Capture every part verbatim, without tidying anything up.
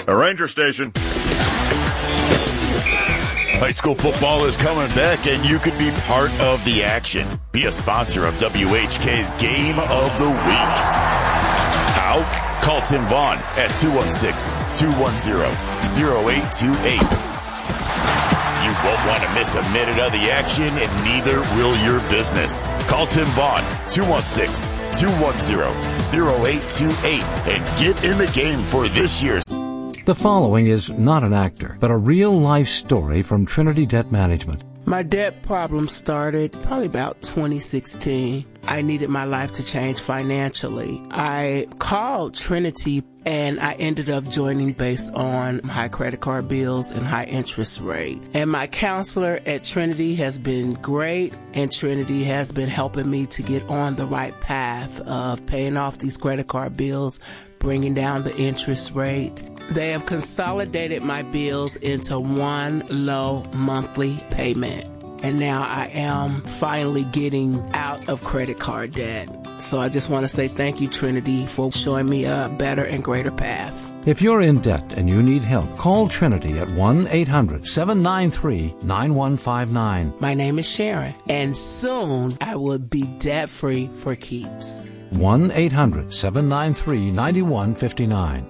A Ranger Station. High school football is coming back, and you could be part of the action. Be a sponsor of W H K's Game of the Week. How? Call Tim Vaughn at two one six, two one zero, zero eight two eight. You won't want to miss a minute of the action, and neither will your business. Call Tim Vaughn, two one six, two one zero, zero eight two eight, and get in the game for this year's. The following is not an actor, but a real-life story from Trinity Debt Management. My debt problem started probably about twenty sixteen. I needed my life to change financially. I called Trinity and I ended up joining based on high credit card bills and high interest rate. And my counselor at Trinity has been great, and Trinity has been helping me to get on the right path of paying off these credit card bills, bringing down the interest rate. They have consolidated my bills into one low monthly payment. And now I am finally getting out of credit card debt. So I just want to say thank you, Trinity, for showing me a better and greater path. If you're in debt and you need help, call Trinity at one eight hundred, seven nine three, nine one five nine. My name is Sharon, and soon I will be debt-free for keeps. one eight hundred, seven nine three, nine one five nine.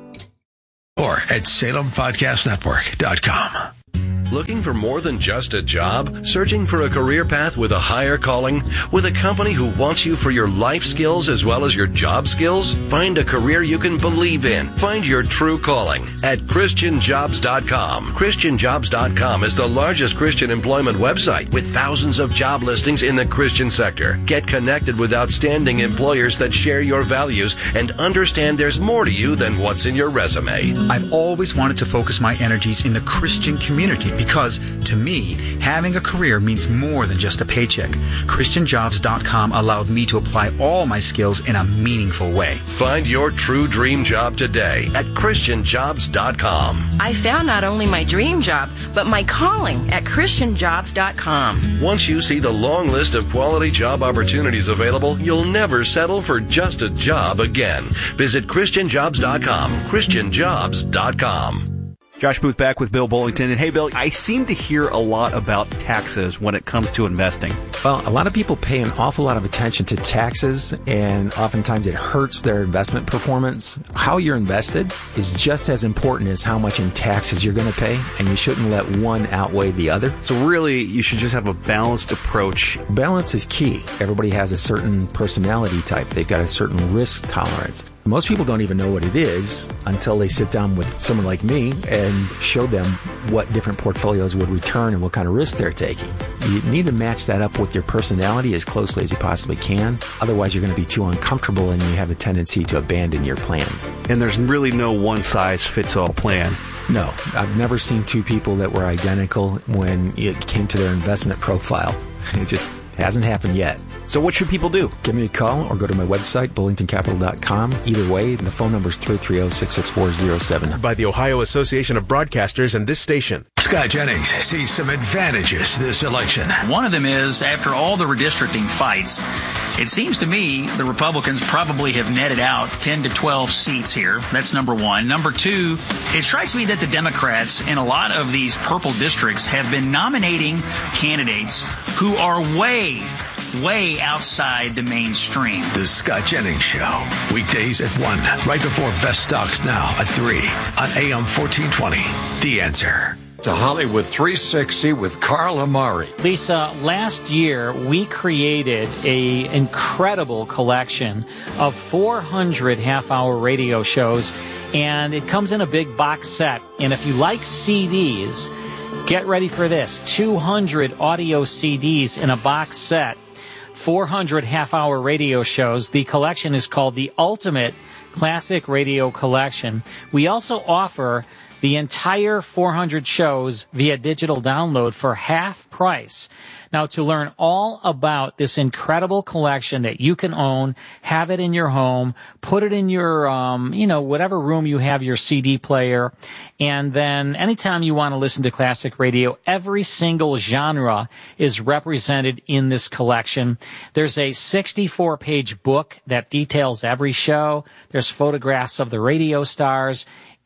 Or at Salem Podcast Network dot com. Looking for more than just a job? Searching for a career path with a higher calling? With a company who wants you for your life skills as well as your job skills? Find a career you can believe in. Find your true calling at Christian Jobs dot com. Christian Jobs dot com is the largest Christian employment website with thousands of job listings in the Christian sector. Get connected with outstanding employers that share your values and understand there's more to you than what's in your resume. I've always wanted to focus my energies in the Christian community, because, to me, having a career means more than just a paycheck. Christian Jobs dot com allowed me to apply all my skills in a meaningful way. Find your true dream job today at Christian Jobs dot com. I found not only my dream job, but my calling at Christian Jobs dot com. Once you see the long list of quality job opportunities available, you'll never settle for just a job again. Visit Christian Jobs dot com. Christian Jobs dot com. Josh Booth back with Bill Bullington. And hey, Bill, I seem to hear a lot about taxes when it comes to investing. Well, a lot of people pay an awful lot of attention to taxes, and oftentimes it hurts their investment performance. How you're invested is just as important as how much in taxes you're going to pay, and you shouldn't let one outweigh the other. So really, you should just have a balanced approach. Balance is key. Everybody has a certain personality type. They've got a certain risk tolerance. Most people don't even know what it is until they sit down with someone like me and show them what different portfolios would return and what kind of risk they're taking. You need to match that up with your personality as closely as you possibly can. Otherwise, you're going to be too uncomfortable and you have a tendency to abandon your plans. And there's really no one-size-fits-all plan. No, I've never seen two people that were identical when it came to their investment profile. It just hasn't happened yet. So what should people do? Give me a call or go to my website, bullington capital dot com. Either way, the phone number is three three zero, six six four zero seven. By the Ohio Association of Broadcasters and this station. Scott Jennings sees some advantages this election. One of them is, after all the redistricting fights, it seems to me the Republicans probably have netted out ten to twelve seats here. That's number one. Number two, it strikes me that the Democrats in a lot of these purple districts have been nominating candidates who are way, way outside the mainstream. The Scott Jennings Show. Weekdays at one, right before Best Stocks Now at three on A M fourteen twenty. The Answer. To Hollywood three sixty with Carl Amari. Lisa, last year we created a incredible collection of four hundred half-hour radio shows, and it comes in a big box set. And if you like C Ds, get ready for this. two hundred audio C Ds in a box set. four hundred half-hour radio shows. The collection is called the Ultimate Classic Radio Collection. We also offer the entire four hundred shows via digital download for half price. Now, to learn all about this incredible collection that you can own, have it in your home, put it in your, um, you know, whatever room you have your C D player, and then anytime you want to listen to classic radio, every single genre is represented in this collection. There's a sixty-four page book that details every show. There's photographs of the radio stars.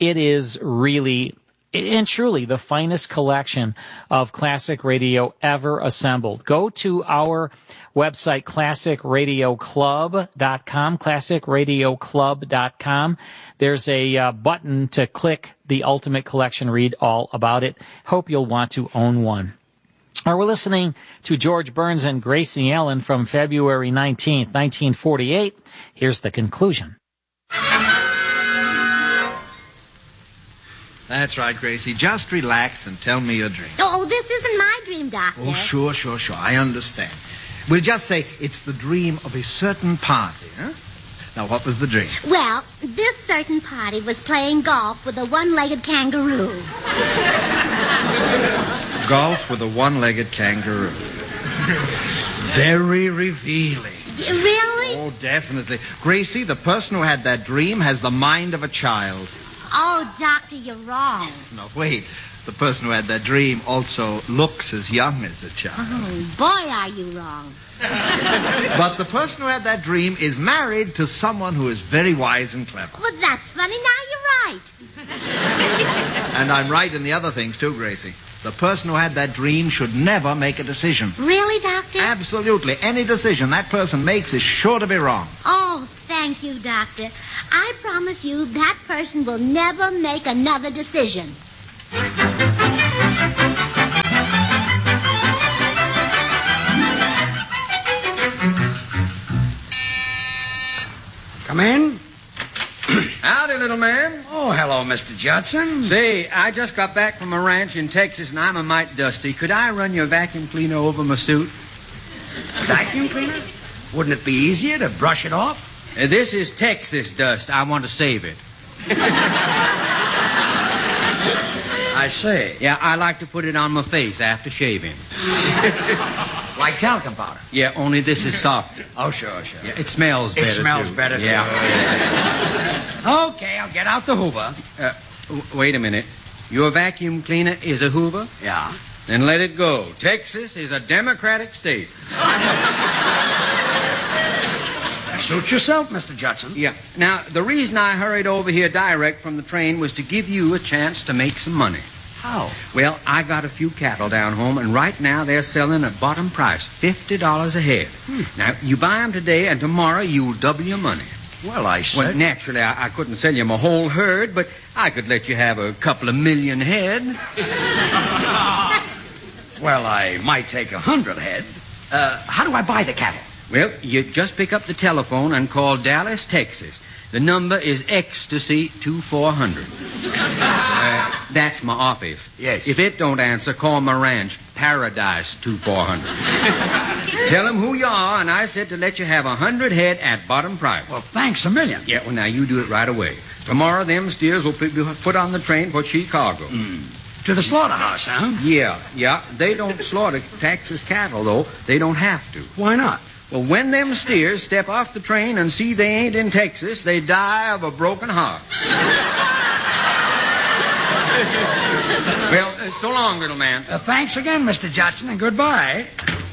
it is really and truly the finest collection of classic radio ever assembled. Go to our website, classic radio club dot com, classic radio club dot com. There's a uh, button to click the Ultimate Collection, read all about it. Hope you'll want to own one. All right, we're listening to George Burns and Gracie Allen from February nineteenth, nineteen forty-eight. Here's the conclusion. That's right, Gracie. Just relax and tell me your dream. Oh, this isn't my dream, Doctor. Oh, sure, sure, sure. I understand. We'll just say it's the dream of a certain party, huh? Now, what was the dream? Well, this certain party was playing golf with a one-legged kangaroo. Golf with a one-legged kangaroo. Very revealing. Really? Oh, definitely. Gracie, the person who had that dream has the mind of a child. Oh, Doctor, you're wrong. No, wait. The person who had that dream also looks as young as a child. Oh, boy, are you wrong. But the person who had that dream is married to someone who is very wise and clever. Well, that's funny. Now you're right. And I'm right in the other things, too, Gracie. The person who had that dream should never make a decision. Really, Doctor? Absolutely. Any decision that person makes is sure to be wrong. Oh, thank you, Doctor. I promise you that person will never make another decision. Come in. Howdy, little man. Oh, hello, Mister Judson. Say, I just got back from a ranch in Texas, and I'm a mite dusty. Could I run your vacuum cleaner over my suit? Vacuum cleaner? Wouldn't it be easier to brush it off? Uh, this is Texas dust. I want to save it. I say. Yeah, I like to put it on my face after shaving. Like talcum powder? Yeah, only this is softer. Oh, sure, sure. Yeah, it smells better, It smells too. better, too. Yeah. Okay, I'll get out the Hoover. Uh, w- wait a minute. Your vacuum cleaner is a Hoover? Yeah. Then let it go. Texas is a Democratic state. Suit yourself, Mister Judson. Yeah. Now, the reason I hurried over here direct from the train was to give you a chance to make some money. How? Well, I got a few cattle down home, and right now they're selling at bottom price, fifty dollars a head. Hmm. Now, you buy them today, and tomorrow you'll double your money. Well, I said... Well, naturally, I, I couldn't sell you my whole herd, but I could let you have a couple of million head. Well, I might take a hundred head. Uh, how do I buy the cattle? Well, you just pick up the telephone and call Dallas, Texas. The number is Ecstasy twenty-four hundred. Uh, that's my office. Yes. If it don't answer, call my ranch, Paradise twenty-four hundred. Tell them who you are, and I said to let you have a hundred head at bottom price. Well, thanks a million. Yeah, well, now you do it right away. Tomorrow, them steers will be put on the train for Chicago. Mm. To the slaughterhouse, huh? Yeah, yeah. They don't slaughter Texas cattle, though. They don't have to. Why not? Well, when them steers step off the train and see they ain't in Texas, they die of a broken heart. Well, uh, so long, little man. Uh, thanks again, Mister Judson, and goodbye.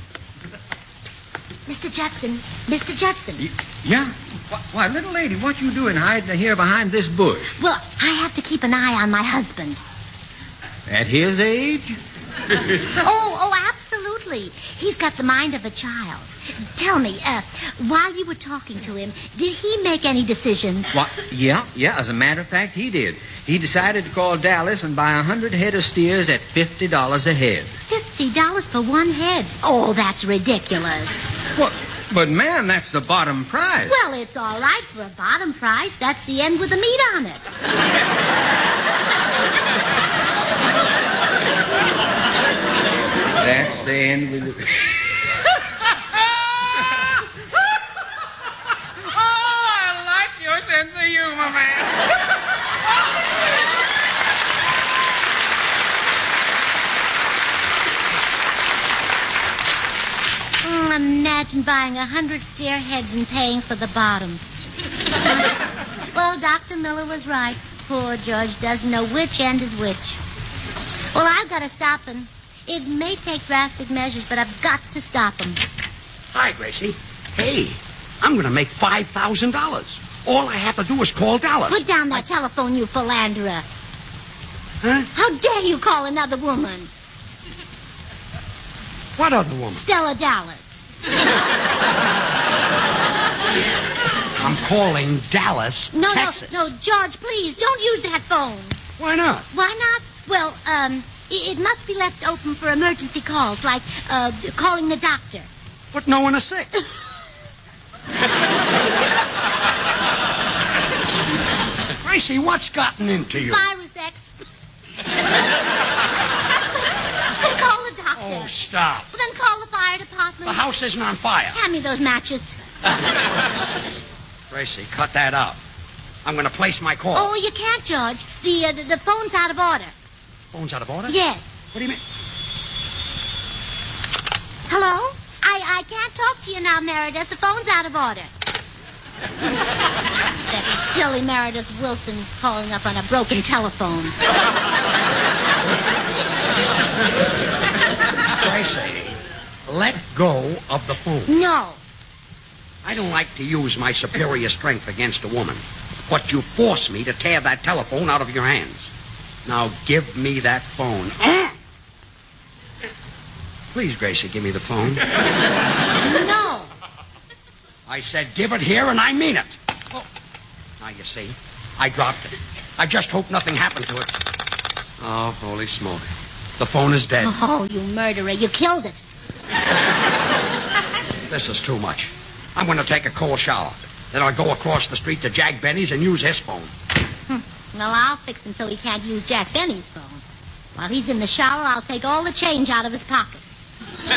Mister Judson, Mister Judson. Y- yeah? Why, why, little lady, what you doing hiding here behind this bush? Well, I have to keep an eye on my husband. At his age? oh, oh, absolutely. He's got the mind of a child. Tell me, uh, while you were talking to him, did he make any decision? What? Yeah, yeah. As a matter of fact, he did. He decided to call Dallas and buy a hundred head of steers at fifty dollars a head. Fifty dollars for one head? Oh, that's ridiculous. What? But, ma'am, that's the bottom price. Well, it's all right for a bottom price. That's the end with the meat on it. That's the end with the... Sense of humor, man. mm, imagine buying a hundred steer heads and paying for the bottoms. Well, Doctor Miller was right. Poor George doesn't know which end is which. Well, I've got to stop him. It may take drastic measures, but I've got to stop him. Hi, Gracie. Hey, I'm going to make five thousand dollars. All I have to do is call Dallas. Put down that telephone, you philanderer. Huh? How dare you call another woman? What other woman? Stella Dallas. I'm calling Dallas, No, Texas. no, no, George, please, don't use that phone. Why not? Why not? Well, um, it, it must be left open for emergency calls, like, uh, calling the doctor. But no one is sick. Gracie, what's gotten into you? Virus X. Then call the doctor. Oh, stop. Well, then call the fire department. The house isn't on fire. Hand me those matches. Gracie, cut that out. I'm going to place my call. Oh, you can't, George. The, uh, the the phone's out of order. Phone's out of order? Yes. What do you mean? Hello? I, I can't talk to you now, Meredith. The phone's out of order. That silly Meredith Wilson calling up on a broken telephone. Gracie, let go of the phone. No. I don't like to use my superior strength against a woman, but you force me to tear that telephone out of your hands. Now give me that phone. Please, Gracie, give me the phone. No. I said give it here, and I mean it. Oh. Now, you see, I dropped it. I just hope nothing happened to it. Oh, holy smoke. The phone is dead. Oh, you murderer. You killed it. This is too much. I'm going to take a cold shower. Then I'll go across the street to Jack Benny's and use his phone. Hm. Well, I'll fix him so he can't use Jack Benny's phone. While he's in the shower, I'll take all the change out of his pocket.